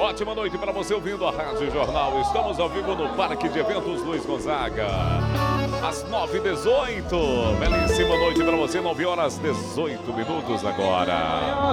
Ótima noite para você ouvindo a Rádio Jornal. Estamos ao vivo no Parque de Eventos Luiz Gonzaga. Às 9h18. Belíssima noite para você, 9 horas 18 minutos agora.